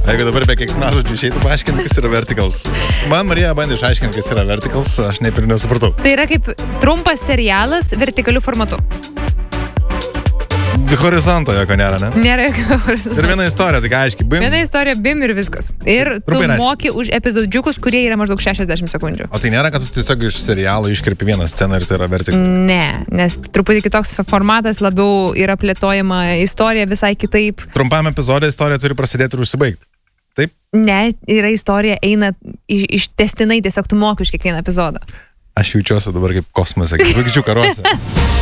Jeigu dabar be keiksmažodžių išeitų paaiškinti, kas yra verticals. Man Marija bandė išaiškinti, kas yra verticals, aš taip ir nesupratau. Tai yra kaip trumpas serialas vertikaliu formatu. Horizonto jokio nėra, ne? Nėra jokio horizonto. Ir viena istorija, tai aiškiai, bim. Viena istorija, bim ir viskas. Ir tu moki už epizodžiukus, kurie yra maždaug 60 sekundžių. O tai nėra, kad tu tiesiog iš serialo iškirpi vieną sceną ir tai yra vertikal? Ne, nes truputį kitoks formatas, labiau yra plėtojama istorija visai kitaip. Trumpam epizodė istorija turi prasidėti ir užsibaigti. Taip? Ne, yra istorija, eina iš testinai, tiesiog tu moki už kiekvieną epizodą. Aš jaučiuosi dabar kaip kosmose, kaip žvaigždžių karuose.